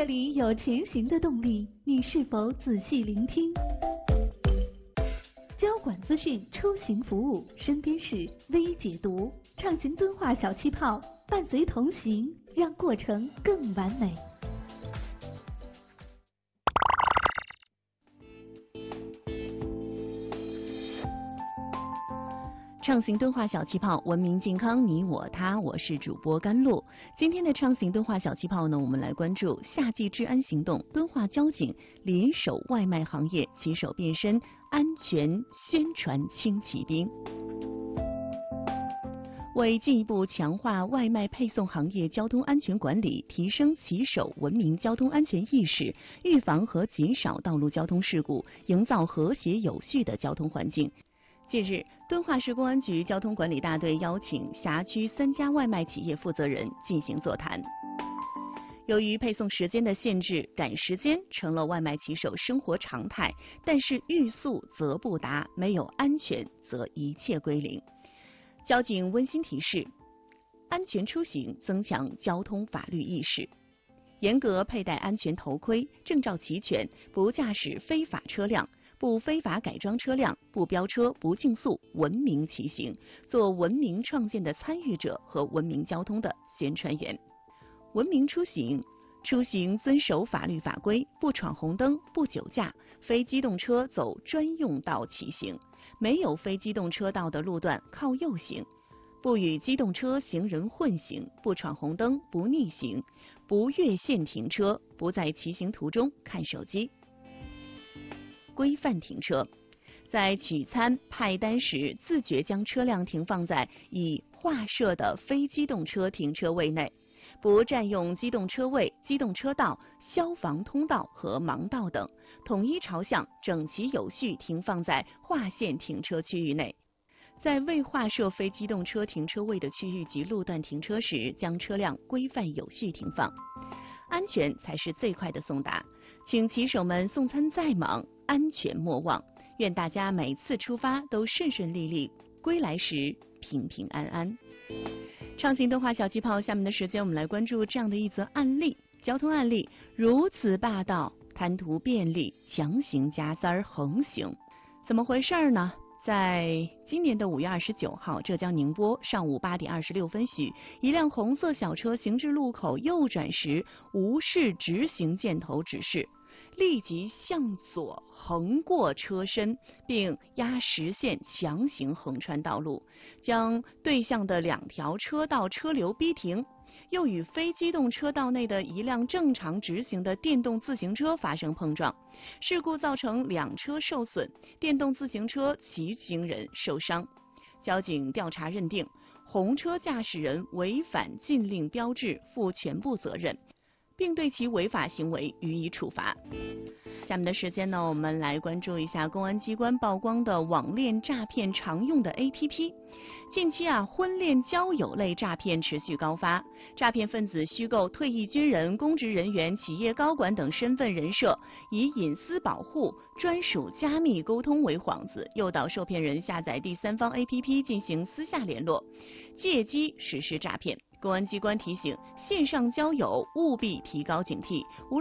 这里有前行的动力，你是否仔细聆听？交管资讯出行服务，身边事微解读，畅行敦化小气泡，伴随同行，让过程更完美。 畅行敦化小气泡，文明健康你我他，我是主播甘露。今天的畅行敦化小气泡呢，我们来关注夏季治安行动，敦化交警联手外卖行业，携手变身安全宣传轻骑兵。为进一步强化外卖配送行业交通安全管理，提升骑手文明交通安全意识，预防和减少道路交通事故，营造和谐有序的交通环境。近日，敦化市公安局交通管理大队邀请辖区3家外卖企业负责人进行座谈。由于配送时间的限制，赶时间成了外卖骑手生活常态，但是欲速则不达，没有安全则一切归零。交警温馨提示：安全出行，增强交通法律意识，严格佩戴安全头盔，证照齐全，不驾驶非法车辆，不非法改装车辆，不飙车，不竞速，文明骑行，做文明创建的参与者和文明交通的宣传员。文明出行，出行遵守法律法规，不闯红灯，不酒驾，非机动车走专用道骑行，没有非机动车道的路段靠右行，不与机动车行人混行，不闯红灯，不逆行，不越线停车，不在骑行途中看手机。规范停车，在取餐派单时，自觉将车辆停放在已划设的非机动车停车位内，不占用机动车位、机动车道、消防通道和盲道等，统一朝向，整齐有序停放在划线停车区域内。在未划设非机动车停车位的区域及路段停车时，将车辆规范有序停放。安全才是最快的送达，请骑手们送餐再忙，安全莫忘。愿大家每次出发都顺顺利利，归来时平平安安。畅行敦化小气泡，下面的时间我们来关注这样的一则案例，交通案例：如此霸道，贪图便利，强行加塞横行，怎么回事呢？在今年的5月29号，浙江宁波上午8点26分许，一辆红色小车行至路口右转时，无视直行箭头指示，立即向左横过车身，并压实线强行横穿道路，将对向的2条车道车流逼停，又与非机动车道内的一辆正常直行的电动自行车发生碰撞，事故造成2车受损，电动自行车骑行人受伤。交警调查认定，红车驾驶人违反禁令标志，负全部责任，并对其违法行为予以处罚。下面的时间呢，我们来关注一下公安机关曝光的网恋诈骗常用的 APP。近期婚恋交友类诈骗持续高发，诈骗分子虚构退役军人、公职人员、企业高管等身份人设，以隐私保护、专属加密沟通为幌子，诱导受骗人下载第三方 APP 进行私下联络，借机实施诈骗。公安机关提醒，线上交友务必提高警惕，无论